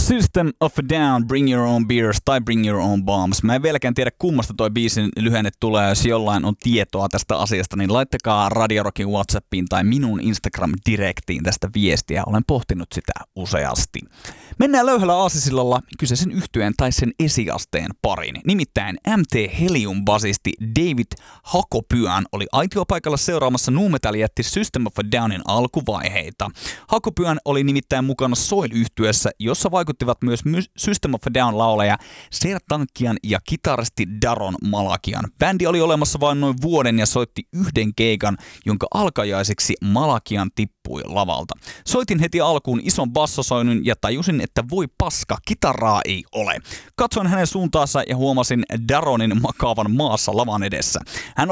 System of a Down, Bring Your Own Beers tai Bring Your Own Bombs. Mä en vieläkään tiedä kummasta toi biisin lyhenne tulee. Jos jollain on tietoa tästä asiasta, niin laittakaa Radio Rockin WhatsAppiin tai minun Instagram-direktiin tästä viestiä. Olen pohtinut sitä useasti. Mennään löyhällä aasisillalla kyseisen yhtyeen tai sen esiasteen pariin. Nimittäin MT Helium-basisti David Hakopyhän oli aitiopaikalla seuraamassa nu-metal-jätti System of a Downin alkuvaiheita. Hakopyhän oli nimittäin mukana Soil-yhtyeessä, jossa vaikuttivat myös System of a Down-laulaja Sertankian ja kitaristi Daron Malakian. Bändi oli olemassa vain noin vuoden ja soitti yhden keikan, jonka alkajaiseksi Malakian tippui lavalta. Soitin heti alkuun ison bassosoinnun ja tajusin, että voi paska, kitaraa ei ole. Katsoin hänen suuntaansa ja huomasin Daronin makaavan maassa lavan edessä. Hän